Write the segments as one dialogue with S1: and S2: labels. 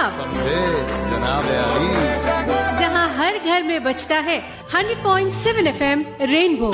S1: जनाब।
S2: समझे जनाब अली।
S1: जहां हर घर में बजता है 100.7 FM रेनबो।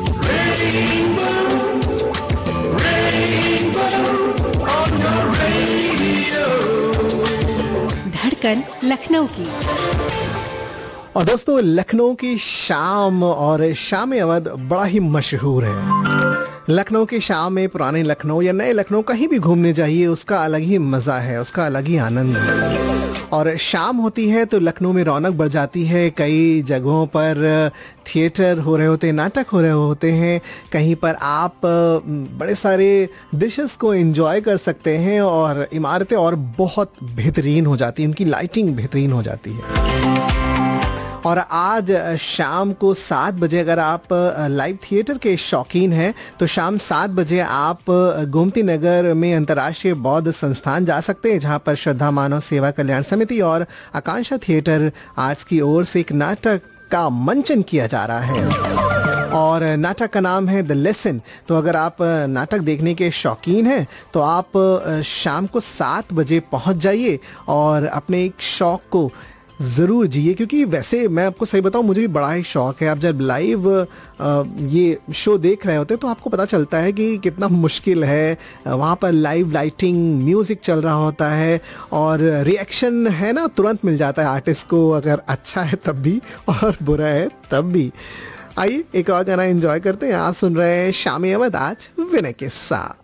S1: धड़कन लखनऊ की।
S3: और दोस्तों, लखनऊ की शाम और शाम अवध बड़ा ही मशहूर है। लखनऊ की शाम में पुराने लखनऊ या नए लखनऊ कहीं भी घूमने जाइए, उसका अलग ही मज़ा है, उसका अलग ही आनंद है। और शाम होती है तो लखनऊ में रौनक बढ़ जाती है। कई जगहों पर थिएटर हो रहे होते हैं, नाटक हो रहे होते हैं। कहीं पर आप बड़े सारे डिशेस को एंजॉय कर सकते हैं और इमारतें और बहुत बेहतरीन हो जाती हैं, उनकी लाइटिंग बेहतरीन हो जाती है। और आज शाम को 7 बजे अगर आप लाइव थिएटर के शौकीन हैं तो शाम 7 बजे आप गोमती नगर में अंतर्राष्ट्रीय बौद्ध संस्थान जा सकते हैं, जहां पर श्रद्धा मानव सेवा कल्याण समिति और आकांक्षा थिएटर आर्ट्स की ओर से एक नाटक का मंचन किया जा रहा है। और नाटक का नाम है द लेसन। तो अगर आप नाटक देखने के शौकीन हैं तो आप शाम को 7 बजे पहुंच जाइए और अपने एक शौक को ज़रूर जिए, क्योंकि वैसे मैं आपको सही बताऊं, मुझे भी बड़ा ही शौक़ है। आप जब लाइव ये शो देख रहे होते हैं तो आपको पता चलता है कि कितना मुश्किल है। वहाँ पर लाइव लाइटिंग, म्यूज़िक चल रहा होता है और रिएक्शन है ना, तुरंत मिल जाता है आर्टिस्ट को, अगर अच्छा है तब भी और बुरा है तब भी। आइए एक और गाना एंजॉय करते हैं। आप सुन रहे हैं शाम अवध आज विनय के साथ।